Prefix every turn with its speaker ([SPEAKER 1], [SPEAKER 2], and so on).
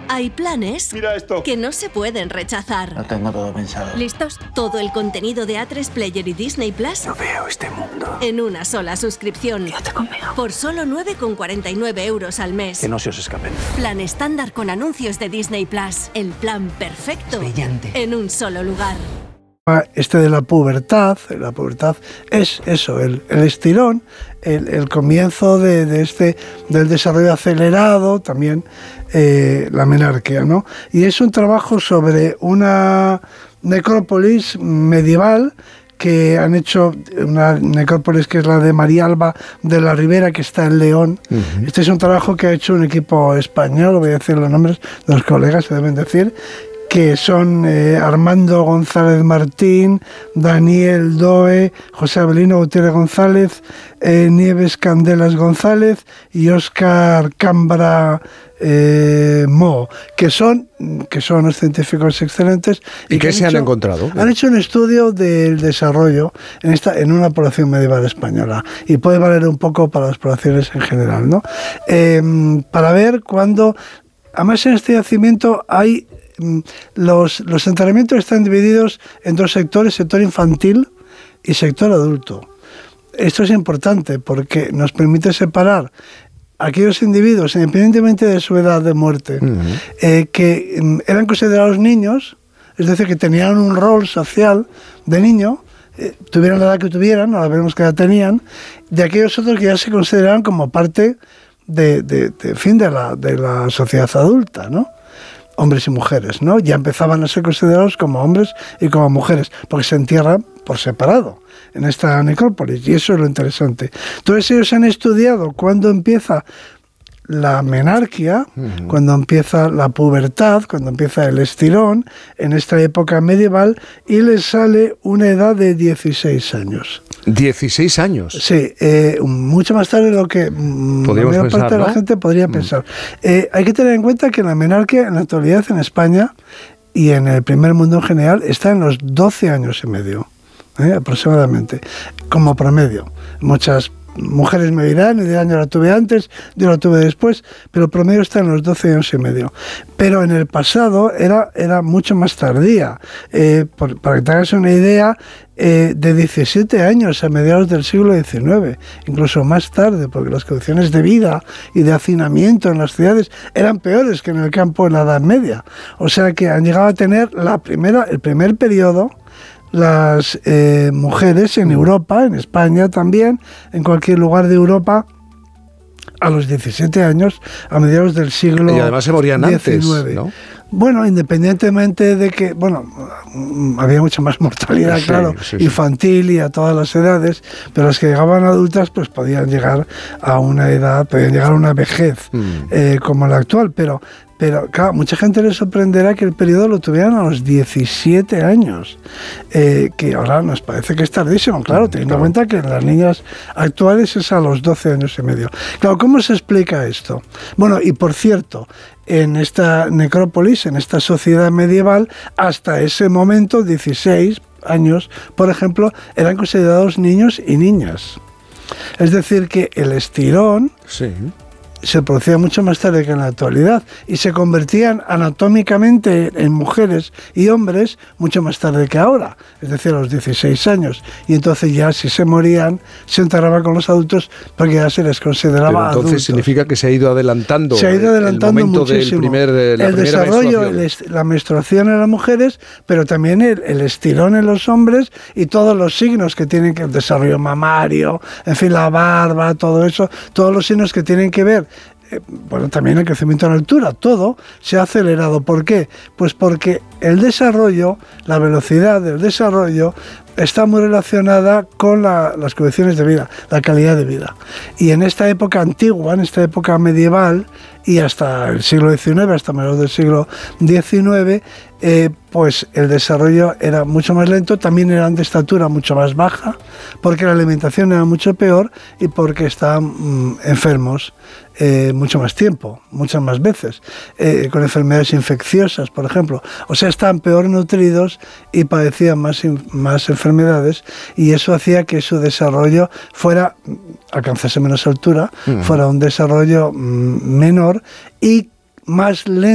[SPEAKER 1] Hay planes
[SPEAKER 2] Mira esto.
[SPEAKER 1] que no se pueden rechazar.
[SPEAKER 3] Lo tengo todo pensado.
[SPEAKER 1] ¿Listos? Todo el contenido de A3 Player y Disney Plus
[SPEAKER 3] No veo este mundo.
[SPEAKER 1] en una sola suscripción.
[SPEAKER 3] Quédate conmigo.
[SPEAKER 1] Por solo 9,49 euros al mes.
[SPEAKER 3] Que no se os escapen.
[SPEAKER 1] Plan estándar con anuncios de Disney Plus. El plan perfecto.
[SPEAKER 3] Brillante.
[SPEAKER 1] En un solo lugar.
[SPEAKER 4] Este de la pubertad es eso, el estirón, el comienzo del desarrollo acelerado, también la menarquia, ¿no? Y es un trabajo sobre una necrópolis medieval que han hecho, una necrópolis que es la de María Alba de la Ribera, que está en León. Uh-huh. Este es un trabajo que ha hecho un equipo español, voy a decir los nombres de los colegas, se deben decir, que son Armando González Martín, Daniel Doe, José Abelino Gutiérrez González, Nieves Candelas González y Óscar Cambra Mo, que son unos científicos excelentes.
[SPEAKER 5] ¿Y qué se han encontrado?
[SPEAKER 4] Han hecho un estudio del desarrollo en una población medieval española, y puede valer un poco para las poblaciones en general, ¿no? Para ver cuándo, además en este yacimiento hay los enterramientos están divididos en dos sectores, sector infantil y sector adulto. Esto es importante porque nos permite separar aquellos individuos, independientemente de su edad de muerte, que eran considerados niños, es decir, que tenían un rol social de niño, tuvieran la edad que tuvieran, ahora veremos qué edad tenían, de aquellos otros que ya se consideraban como parte de la sociedad adulta, ¿no? Hombres y mujeres, ¿no? Ya empezaban a ser considerados como hombres y como mujeres, porque se entierran por separado en esta necrópolis, y eso es lo interesante. Entonces ellos han estudiado cuándo empieza la menarquia, cuando empieza la pubertad, cuando empieza el estirón, en esta época medieval, y les sale una edad de 16 años.
[SPEAKER 5] 16 años.
[SPEAKER 4] Sí, mucho más tarde de lo que la mayor parte de la gente podría pensar. Hay que tener en cuenta que la menarquia en la actualidad en España y en el primer mundo en general está en los 12 años y medio, aproximadamente, como promedio. Muchas mujeres me dirán, yo la tuve antes, yo la tuve después, pero el promedio está en los 12 años y medio. Pero en el pasado era mucho más tardía. Para que te hagas una idea, de 17 años a mediados del siglo XIX, incluso más tarde, porque las condiciones de vida y de hacinamiento en las ciudades eran peores que en el campo en la Edad Media. O sea que han llegado a tener el primer periodo las mujeres en Europa, en España también, en cualquier lugar de Europa, a los 17 años, a mediados del siglo XIX.
[SPEAKER 5] Y además se morían antes, ¿no?
[SPEAKER 4] Bueno, independientemente de que, había mucha más mortalidad, sí. Infantil y a todas las edades, pero las que llegaban adultas pues podían llegar a una edad, podían llegar a una vejez como la actual, pero claro, mucha gente le sorprenderá que el periodo lo tuvieran a los 17 años, que ahora nos parece que es tardísimo, claro, teniendo en cuenta que en las niñas actuales es a los 12 años y medio. Claro, ¿cómo se explica esto? Bueno, y por cierto, en esta necrópolis, en esta sociedad medieval, hasta ese momento, 16 años, por ejemplo, eran considerados niños y niñas. Es decir, que el estirón se producía mucho más tarde que en la actualidad y se convertían anatómicamente en mujeres y hombres mucho más tarde que ahora, es decir, a los 16 años. Y entonces ya si se morían, se enterraban con los adultos porque ya se les consideraba adultos.
[SPEAKER 5] Pero entonces significa que se ha ido adelantando, el momento
[SPEAKER 4] muchísimo.
[SPEAKER 5] El
[SPEAKER 4] desarrollo, la menstruación en las mujeres, pero también el estirón en los hombres y todos los signos que tienen que el desarrollo mamario, en fin, la barba, todo eso, todos los signos que tienen que ver. También el crecimiento en altura, todo se ha acelerado. ¿Por qué? Pues porque el desarrollo, la velocidad del desarrollo está muy relacionada con las condiciones de vida, la calidad de vida. Y en esta época antigua, en esta época medieval y hasta el siglo XIX, hasta mediados del siglo XIX, pues el desarrollo era mucho más lento, también eran de estatura mucho más baja, porque la alimentación era mucho peor y porque estaban enfermos mucho más tiempo, muchas más veces, con enfermedades infecciosas, por ejemplo. O sea, estaban peor nutridos y padecían más enfermedades, y eso hacía que su desarrollo alcanzase menos altura, fuera un desarrollo menor y más lento